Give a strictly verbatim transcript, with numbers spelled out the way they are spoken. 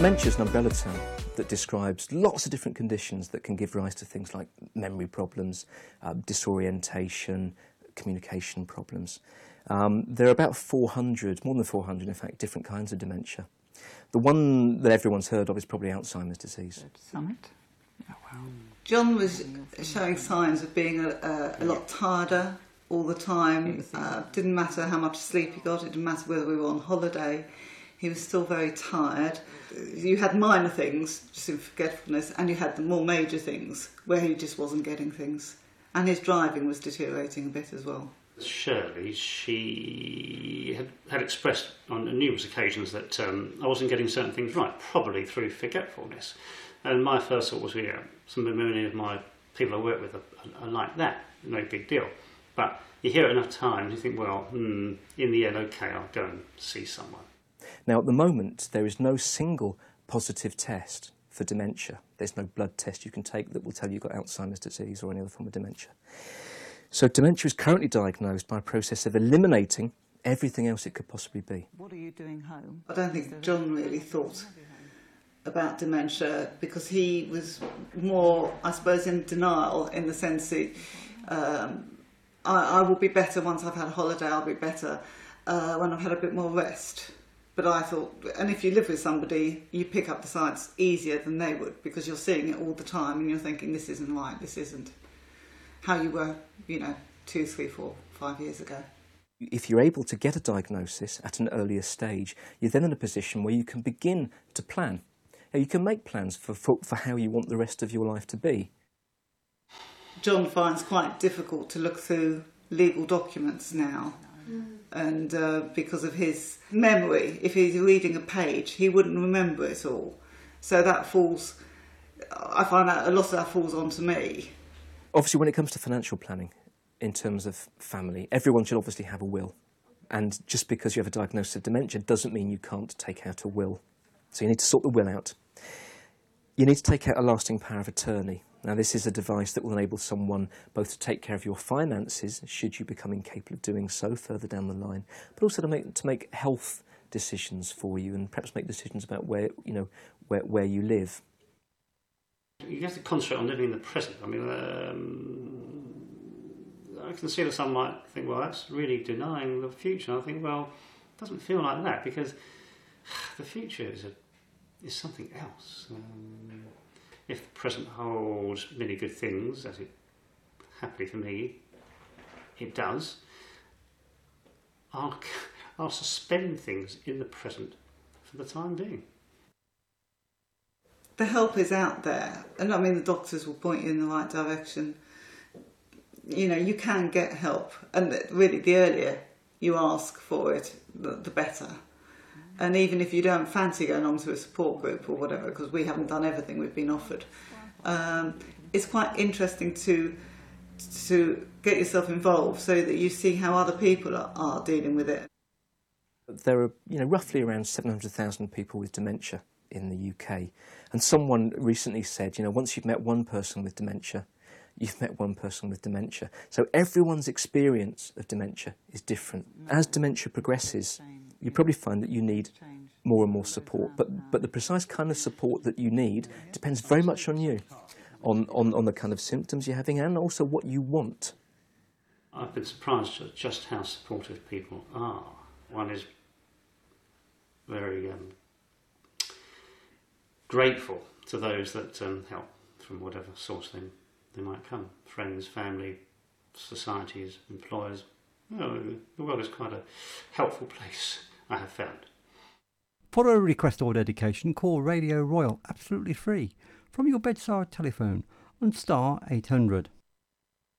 Dementia is an umbrella term that describes lots of different conditions that can give rise to things like memory problems, uh, disorientation, communication problems. Um, there are about four hundred, more than four hundred in fact, different kinds of dementia. The one that everyone's heard of is probably Alzheimer's disease. Summit? Oh, wow. John was showing signs of being a, a, a lot tireder all the time. Uh, didn't matter how much sleep he got, it didn't matter whether we were on holiday. He was still very tired. You had minor things, just in forgetfulness, and you had the more major things where he just wasn't getting things. And his driving was deteriorating a bit as well. Shirley, she had, had expressed on numerous occasions that um, I wasn't getting certain things right, probably through forgetfulness. And my first thought was, yeah, some many of my people I work with are, are like that, no big deal. But you hear it enough times, you think, well, hmm, in the end, okay, I'll go and see someone. Now, at the moment, there is no single positive test for dementia. There's no blood test you can take that will tell you you've got Alzheimer's disease or any other form of dementia. So dementia is currently diagnosed by a process of eliminating everything else it could possibly be. What are you doing home? I don't think John really thought about dementia because he was more, I suppose, in denial in the sense that um, I, I will be better once I've had a holiday, I'll be better uh, when I've had a bit more rest. But I thought, and if you live with somebody, you pick up the signs easier than they would because you're seeing it all the time and you're thinking, this isn't right, this isn't how you were, you know, two, three, four, five years ago. If you're able to get a diagnosis at an earlier stage, you're then in a position where you can begin to plan. You can make plans for, for, for how you want the rest of your life to be. John finds quite difficult to look through legal documents now. Mm. And uh, because of his memory, if he's reading a page, he wouldn't remember it all. So that falls, I find that a lot of that falls onto me. Obviously, when it comes to financial planning, in terms of family, everyone should obviously have a will. And just because you have a diagnosis of dementia doesn't mean you can't take out a will. So you need to sort the will out. You need to take out a lasting power of attorney. Now, this is a device that will enable someone both to take care of your finances, should you become incapable of doing so further down the line, but also to make to make health decisions for you and perhaps make decisions about where you know where where you live. You have to concentrate on living in the present. I mean, um, I can see that some might think, well, that's really denying the future. And I think, well, it doesn't feel like that because the future is a is something else. Um, if the present holds many good things, as it happily for me, it does, I'll, I'll suspend things in the present for the time being. The help is out there, and I mean the doctors will point you in the right direction. You know, you can get help, and really the earlier you ask for it, the, the better. And even if you don't fancy going on to a support group or whatever, because we haven't done everything we've been offered, um, it's quite interesting to to get yourself involved so that you see how other people are, are dealing with it. There are, you know, roughly around seven hundred thousand people with dementia in the U K, and someone recently said, you know, once you've met one person with dementia, you've met one person with dementia. So everyone's experience of dementia is different. As dementia progresses, you probably find that you need more and more support, but but the precise kind of support that you need depends very much on you, on, on, on the kind of symptoms you're having and also what you want. I've been surprised at just how supportive people are. One is very um, grateful to those that um, help from whatever source they, they might come. Friends, family, societies, employers. You know, the world is quite a helpful place, I have found. For a request or dedication, call Radio Royal absolutely free from your bedside telephone on star eight hundred.